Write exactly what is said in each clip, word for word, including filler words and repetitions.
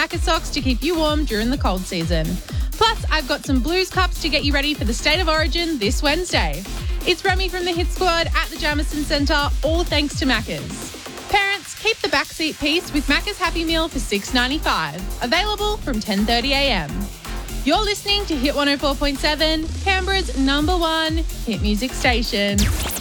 Macca socks to keep you warm during the cold season. Plus, I've got some Blues cups to get you ready for the State of Origin this Wednesday. It's Remy from the Hit Squad at the Jamison Centre, all thanks to Macca's. Parents, keep the backseat peace with Macca's Happy Meal for six dollars ninety-five. Available from ten thirty a m. You're listening to Hit one oh four point seven, Canberra's number one hit music station.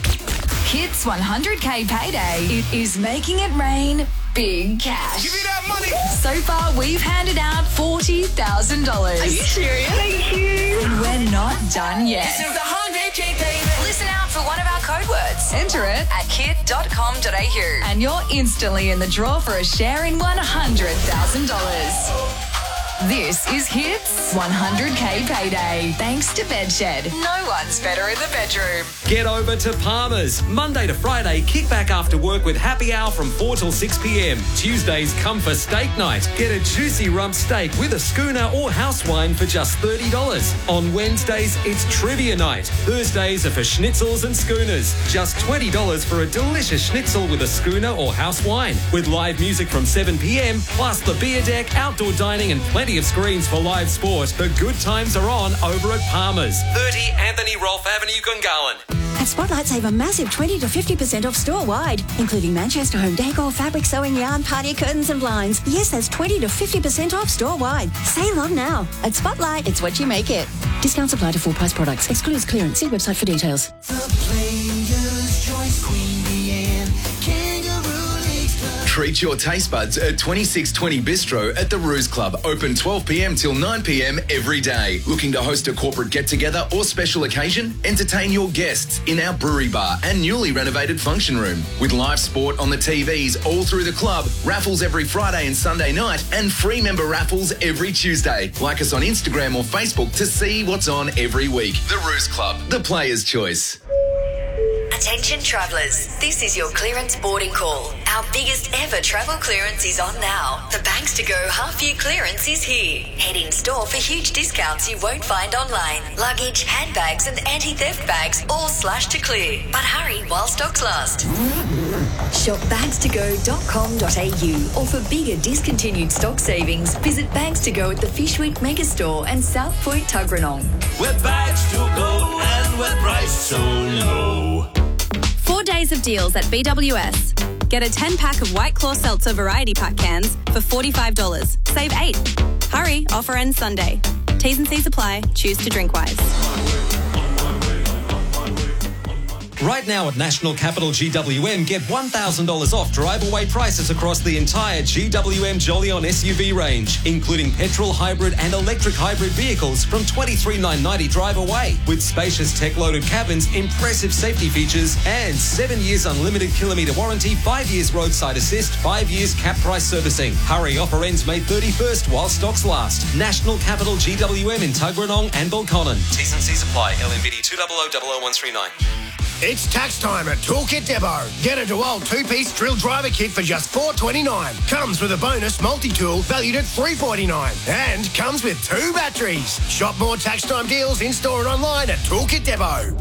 Hits one hundred K payday. It is making it rain big cash. Give me that money. So far, we've handed out forty thousand dollars. Are you serious? Thank you. And we're not done yet. This is the one hundred K payday. Listen out for one of our code words. Enter it at kit dot com dot a u and you're instantly in the draw for a share in one hundred thousand dollars. This is Hits one hundred K Payday. Thanks to Bedshed. No one's better in the bedroom. Get over to Palmer's. Monday to Friday, kick back after work with happy hour from four till six p m. Tuesdays, come for steak night. Get a juicy rump steak with a schooner or house wine for just thirty dollars. On Wednesdays, it's trivia night. Thursdays are for schnitzels and schooners. Just twenty dollars for a delicious schnitzel with a schooner or house wine. With live music from seven p m, plus the beer deck, outdoor dining and plenty of screens for live sport. The good times are on over at Palmer's. thirty Anthony Rolfe Avenue, Gungahlin. At Spotlight, save a massive twenty to fifty percent off store-wide, including Manchester home decor, fabric, sewing, yarn, party curtains and blinds. Yes, that's twenty to fifty percent off store-wide. Save on now. At Spotlight, it's what you make it. Discounts apply to full-price products. Excludes clearance. See website for details. The Players' Choice Queen Bee Kangaroo Leagues Club. Treat your taste buds at twenty-six twenty Bistro at the Ruse Club. Open twelve p m till nine p m every day. Looking to host a corporate get-together or special occasion? Entertain your guests in our brewery bar and newly renovated function room. With live sport on the T Vs all through the club, raffles every Friday and Sunday night, and free member raffles every Tuesday. Like us on Instagram or Facebook to see what's on every week. The Ruse Club, the Players' Choice. Attention travellers, this is your clearance boarding call. Our biggest ever travel clearance is on now. The Banks to Go half-year clearance is here. Head in store for huge discounts you won't find online. Luggage, handbags and anti-theft bags all slashed to clear. But hurry while stocks last. Shop bags to go dot com dot a u or for bigger discontinued stock savings, visit Bags to Go at the Fishwick Megastore and South Point Tuggeranong. We're bags to go and we're priced so low. Four days of deals at B W S. Get a ten-pack of White Claw Seltzer Variety Pack cans for forty-five dollars. Save eight. Hurry, offer ends Sunday. T's and C's apply. Choose to drink wise. Right now at National Capital G W M, get one thousand dollars off drive-away prices across the entire G W M Jolyon S U V range, including petrol, hybrid and electric hybrid vehicles from twenty-three thousand nine hundred ninety dollars drive away, with spacious tech-loaded cabins, impressive safety features and seven years unlimited kilometre warranty, five years roadside assist, five years cap price servicing. Hurry, offer ends May thirty-first while stocks last. National Capital G W M in Tuggeranong and Balconnen. T's and C's apply. L M B D two zero zero zero zero one three nine. It's tax time at Toolkit Depot. Get a DeWalt two-piece drill driver kit for just four dollars twenty-nine. Comes with a bonus multi-tool valued at three dollars forty-nine. And comes with two batteries. Shop more tax time deals in-store and online at Toolkit Depot.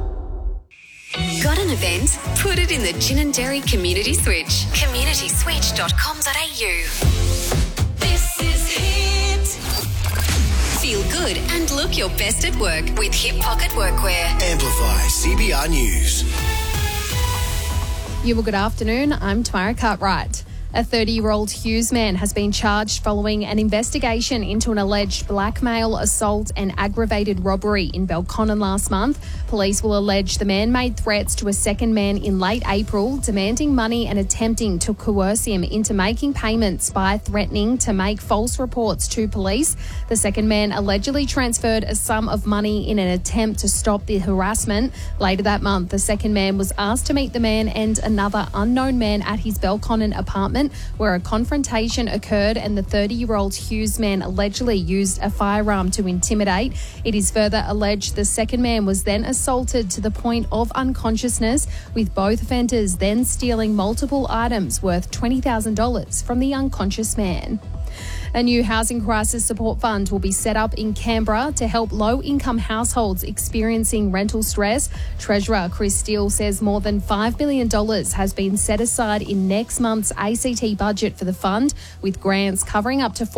Got an event? Put it in the Gin and Dairy Community Switch. community switch dot com dot a u. This is Hit. Feel good and look your best at work with Hip Pocket Workwear. Amplify C B R News. You well, good afternoon. I'm Tamara Cartwright. A thirty-year-old Hughes man has been charged following an investigation into an alleged blackmail, assault and aggravated robbery in Belconnen last month. Police will allege the man made threats to a second man in late April, demanding money and attempting to coerce him into making payments by threatening to make false reports to police. The second man allegedly transferred a sum of money in an attempt to stop the harassment. Later that month, the second man was asked to meet the man and another unknown man at his Belconnen apartment, where a confrontation occurred and the thirty-year-old Hughes man allegedly used a firearm to intimidate. It is further alleged the second man was then assaulted to the point of unconsciousness, with both offenders then stealing multiple items worth twenty thousand dollars from the unconscious man. A new housing crisis support fund will be set up in Canberra to help low-income households experiencing rental stress. Treasurer Chris Steele says more than five billion dollars has been set aside in next month's A C T budget for the fund, with grants covering up to